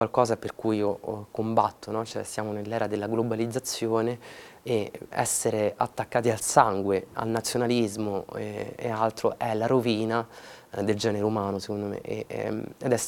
qualcosa per cui io combatto, no? Cioè siamo nell'era della globalizzazione e essere attaccati al sangue, al nazionalismo e altro è la rovina del genere umano secondo me ed è stato